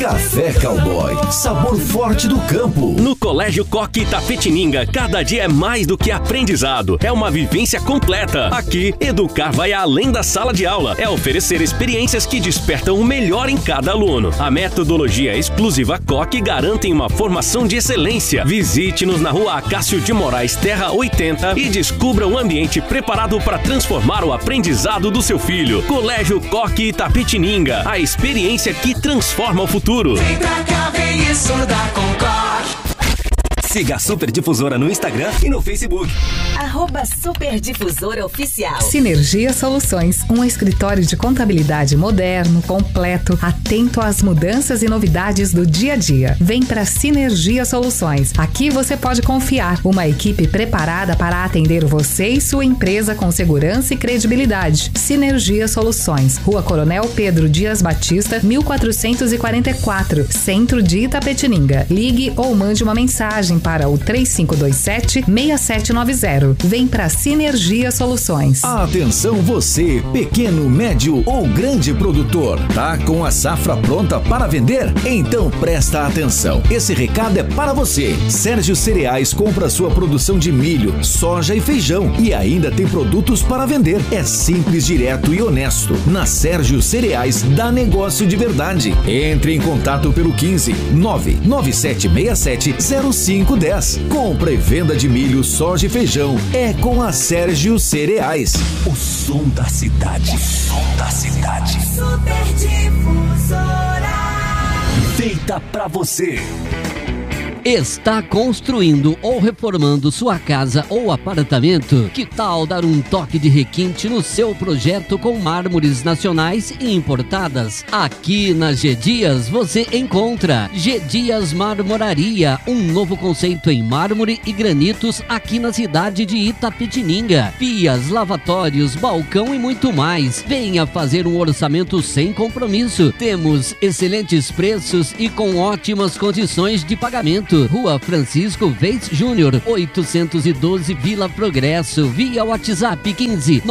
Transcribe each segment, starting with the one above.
Café Cowboy, sabor forte do campo. No Colégio Coque Itapetininga, cada dia é mais do que aprendizado. É uma vivência completa. Aqui, educar vai além da sala de aula. É oferecer experiências que despertam o melhor em cada aluno. A metodologia exclusiva Coque garante uma formação de excelência. Visite-nos na rua Acácio de Moraes, Terra 80 e descubra um ambiente preparado para transformar o aprendizado do seu filho. Colégio Coque Itapetininga, a experiência que transforma o futuro. Vem pra cá, vem estudar com Coque. Siga a Super Difusora no Instagram e no Facebook. @Superdifusora Oficial. Sinergia Soluções, um escritório de contabilidade moderno, completo, atento às mudanças e novidades do dia a dia. Vem para Sinergia Soluções. Aqui você pode confiar. Uma equipe preparada para atender você e sua empresa com segurança e credibilidade. Sinergia Soluções, Rua Coronel Pedro Dias Batista, 1444, Centro de Itapetininga. Ligue ou mande uma mensagem para o 3527-6790. Vem para Sinergia Soluções. Atenção você, pequeno, médio ou grande produtor. Tá com a safra pronta para vender? Então presta atenção. Esse recado é para você. Sérgio Cereais compra sua produção de milho, soja e feijão e ainda tem produtos para vender. É simples, direto e honesto. Na Sérgio Cereais dá negócio de verdade. Entre em contato pelo 15 99767 0510. Compra e venda de milho, soja e feijão é com a Sérgio Cereais. O som da cidade. O som da cidade. Super Difusora. Feita pra você. Está construindo ou reformando sua casa ou apartamento? Que tal dar um toque de requinte no seu projeto com mármores nacionais e importadas? Aqui na G Dias você encontra G Dias Marmoraria, um novo conceito em mármore e granitos aqui na cidade de Itapetininga. Pias, lavatórios, balcão e muito mais. Venha fazer um orçamento sem compromisso. Temos excelentes preços e com ótimas condições de pagamento. Rua Francisco Veiz Júnior, 812 Vila Progresso, via WhatsApp 15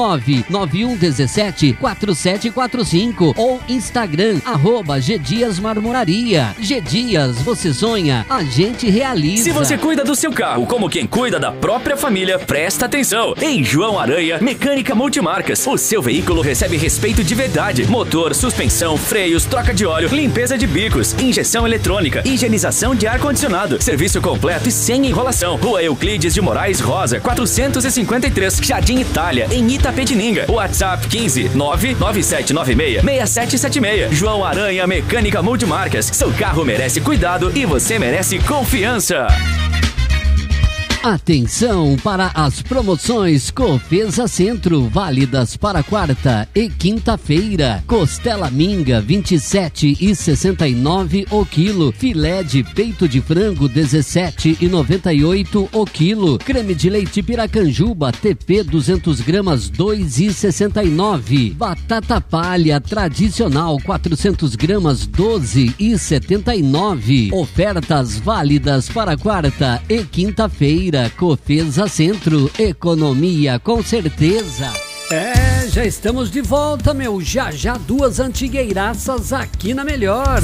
99117 4745 ou Instagram @G Dias Marmoraria. G Dias, você sonha, a gente realiza. Se você cuida do seu carro como quem cuida da própria família, presta atenção. Em João Aranha, Mecânica Multimarcas, o seu veículo recebe respeito de verdade. Motor, suspensão, freios, troca de óleo, limpeza de bicos, injeção eletrônica, higienização de ar-condicionado. Serviço completo e sem enrolação. Rua Euclides de Moraes Rosa, 453, Jardim Itália, em Itapetininga. WhatsApp 15 99796 6776. João Aranha Mecânica Multimarcas. Seu carro merece cuidado e você merece confiança. Atenção para as promoções Cofesa Centro, válidas para quarta e quinta-feira. Costela minga 27,69 o quilo. Filé de peito de frango 17,98 o quilo. Creme de leite Piracanjuba TP 200 gramas 2,69. Batata palha tradicional 400 gramas 12,79. Ofertas válidas para quarta e quinta-feira. Cofesa Centro, economia com certeza. Já estamos de volta, meu. Já duas antigueiraças aqui na Melhor.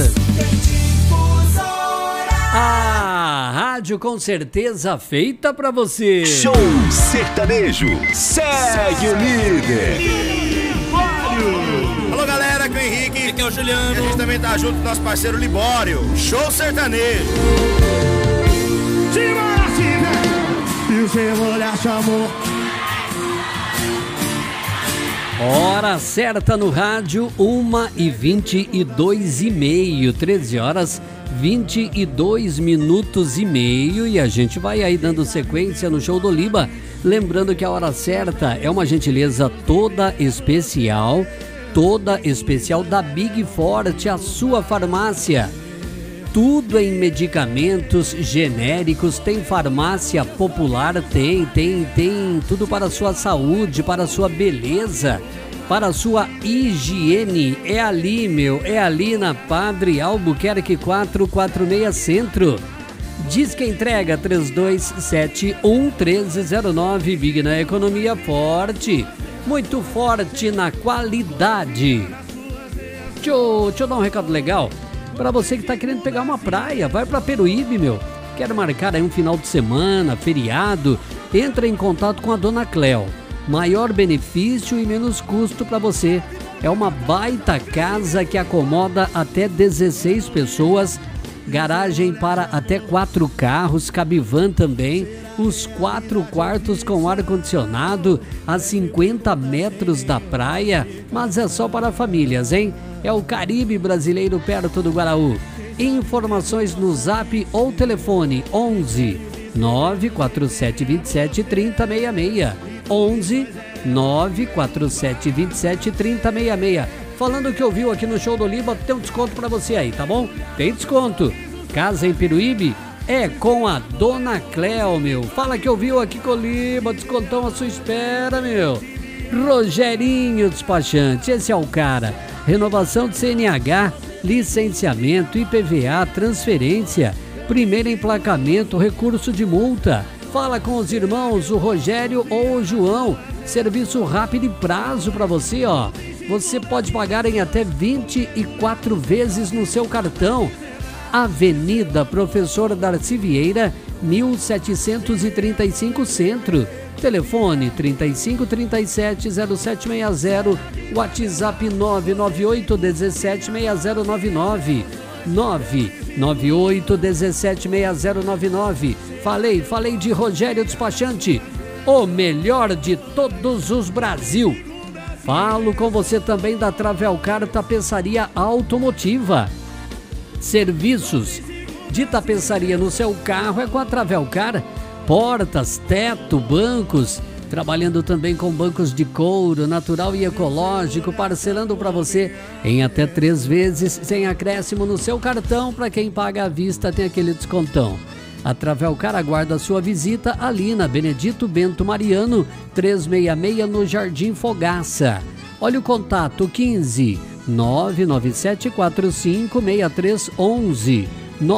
A rádio com certeza feita pra você. Show sertanejo, segue o líder. Alô galera, aqui é o Henrique, aqui é o Juliano. E a gente também tá junto com o nosso parceiro Libório. Show sertanejo. E o seu olhar chamou. Hora certa no rádio, 1h22h30, 13 horas 22 minutos e meio, e a gente vai aí dando sequência no show do Liba. Lembrando que a hora certa é uma gentileza toda especial da Big Forte, a sua farmácia. Tudo em medicamentos genéricos, tem farmácia popular, tem tudo para a sua saúde, para a sua beleza, para a sua higiene. É ali, meu, é ali na Padre Albuquerque 446 Centro. Diz que entrega 3271-1309. Big na economia forte, muito forte na qualidade. Deixa eu dar um recado legal. Para você que tá querendo pegar uma praia, vai para Peruíbe, meu. Quer marcar aí um final de semana, feriado? Entra em contato com a Dona Cléo. Maior benefício e menos custo para você. É uma baita casa que acomoda até 16 pessoas, garagem para até 4 carros, cabe van também, os 4 quartos com ar-condicionado, a 50 metros da praia, mas é só para famílias, hein? É o Caribe Brasileiro perto do Guaraú. Informações no Zap ou telefone 11 947 27 3066. 11 947 27 3066. Falando que ouviu aqui no Show do Líbano, tem um desconto pra você aí, tá bom? Tem desconto. Casa em Peruíbe é com a Dona Cléo, meu. Fala que ouviu aqui com o Líbano, descontão à sua espera, meu. Rogerinho Despachante, esse é o cara. Renovação de CNH, licenciamento, IPVA, transferência, primeiro emplacamento, recurso de multa. Fala com os irmãos, o Rogério ou o João. Serviço rápido e prazo para você, ó. Você pode pagar em até 24 vezes no seu cartão. Avenida Professor Darcy Vieira, 1735 Centro. Telefone 3537-0760, WhatsApp 998-176099, 998-176099. Falei de Rogério Despachante, o melhor de todos os Brasil. Falo com você também da Travelcar Tapeçaria Automotiva. Serviços de tapeçaria no seu carro é com a Travelcar. Portas, teto, bancos, trabalhando também com bancos de couro, natural e ecológico, parcelando para você em até 3 vezes, sem acréscimo no seu cartão. Para quem paga à vista tem aquele descontão. A Travelcar aguarda a sua visita ali na Benedito Bento Mariano, 366 no Jardim Fogaça. Olha o contato 15 99745 6311.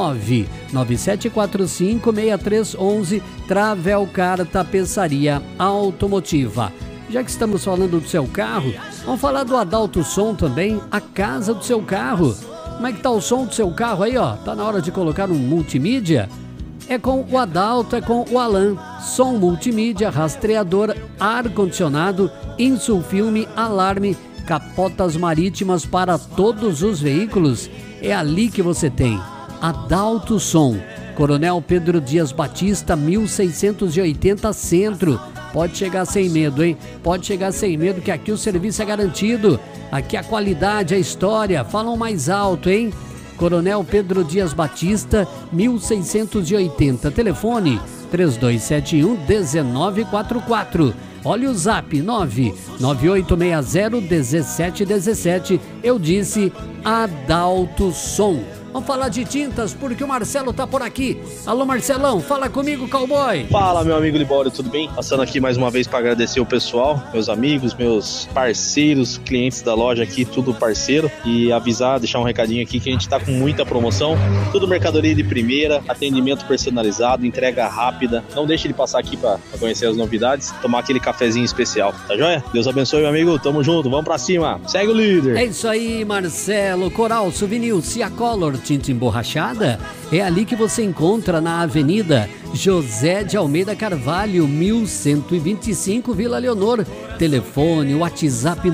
997456311, Travelcar Tapeçaria Automotiva. Já que estamos falando do seu carro, vamos falar do Adalto Som também, a casa do seu carro. Como é que tá o som do seu carro aí, ó? Tá na hora de colocar um multimídia? É com o Adalto, é com o Alan. Som multimídia, rastreador, ar-condicionado, insulfilme, alarme, capotas marítimas para todos os veículos. É ali que você tem. Adalto Som, Coronel Pedro Dias Batista, 1680 Centro. Pode chegar sem medo, hein? Pode chegar sem medo que aqui o serviço é garantido. Aqui a qualidade, a história, falam mais alto, hein? Coronel Pedro Dias Batista, 1680. Telefone 3271-1944. Olha o zap 99860-1717. Eu disse Adalto Som. Vamos falar de tintas porque o Marcelo tá por aqui. Alô, Marcelão, fala comigo, cowboy. Fala, meu amigo Libório, tudo bem? Passando aqui mais uma vez para agradecer o pessoal, meus amigos, meus parceiros, clientes da loja aqui, tudo parceiro. E avisar, deixar um recadinho aqui que a gente tá com muita promoção. Tudo mercadoria de primeira, atendimento personalizado, entrega rápida. Não deixe de passar aqui para conhecer as novidades, tomar aquele cafezinho especial, tá joia? Deus abençoe, meu amigo, tamo junto, vamos pra cima. Segue o líder. É isso aí, Marcelo. Coral, Souvenir, Cia Color, tinta emborrachada, é ali que você encontra na Avenida José de Almeida Carvalho, 1125, Vila Leonor. Telefone, WhatsApp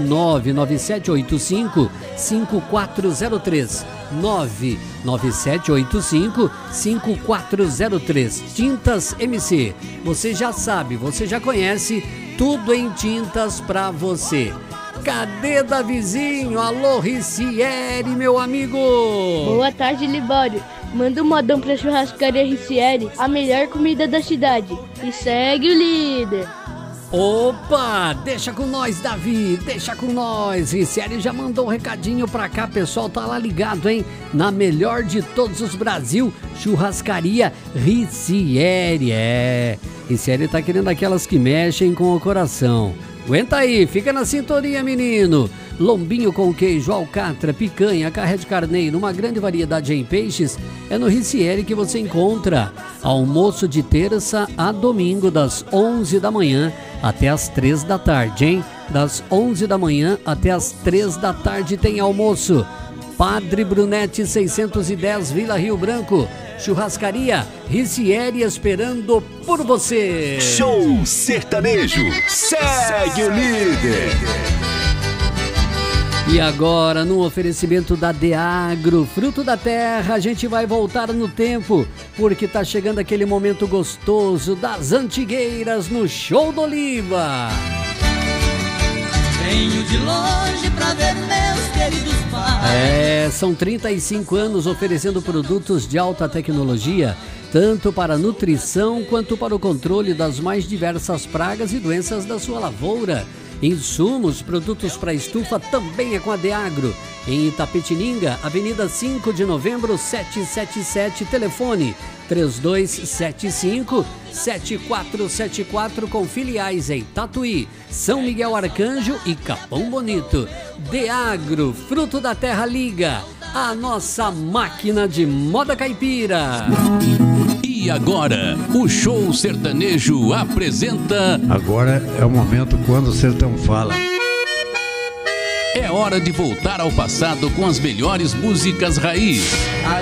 99785-5403. 99785-5403. Tintas MC. Você já sabe, você já conhece, tudo em tintas pra você. Cadê Davizinho? Alô, Ricieri, meu amigo! Boa tarde, Libório. Manda um modão pra churrascaria Ricieri, a melhor comida da cidade. E segue o líder. Opa, deixa com nós, Davi, deixa com nós. Ricieri já mandou um recadinho pra cá, pessoal tá lá ligado, hein? Na melhor de todos os Brasil, churrascaria Ricieri. Ricieri tá querendo aquelas que mexem com o coração. Aguenta aí, fica na sintonia, menino. Lombinho com queijo, alcatra, picanha, carré de carneiro, uma grande variedade em peixes, é no Ricieri que você encontra. Almoço de terça a domingo, das 11 da manhã até as 3 da tarde, hein? Das 11 da manhã até as 3 da tarde tem almoço. Padre Brunetti 610, Vila Rio Branco. Churrascaria Ricieri esperando por você. Show Sertanejo, segue o líder. E agora, no oferecimento da Deagro, fruto da terra, a gente vai voltar no tempo, porque tá chegando aquele momento gostoso das antigueiras no Show do Oliva. Venho de longe pra ver meus queridos pais. São 35 anos oferecendo produtos de alta tecnologia, tanto para a nutrição quanto para o controle das mais diversas pragas e doenças da sua lavoura. Insumos, produtos para estufa também é com a Deagro. Em Itapetininga, Avenida 5 de Novembro, 777, telefone 3275-7474, com filiais em Tatuí, São Miguel Arcanjo e Capão Bonito. Deagro, fruto da terra, liga a nossa máquina de moda caipira. E agora, o Show Sertanejo apresenta... Agora é o momento quando o sertão fala. É hora de voltar ao passado com as melhores músicas raiz. A